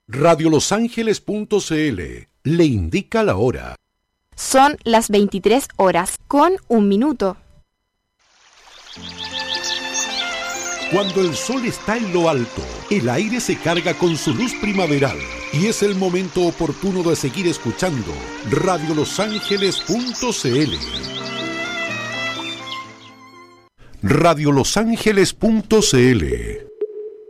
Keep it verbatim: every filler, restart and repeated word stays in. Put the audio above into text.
Radio Los Ángeles punto c l le indica la hora. Son las veintitrés horas con un minuto. Cuando el sol está en lo alto, el aire se carga con su luz primaveral y es el momento oportuno de seguir escuchando Radio Los Ángeles punto c l. Radio Los Ángeles punto c l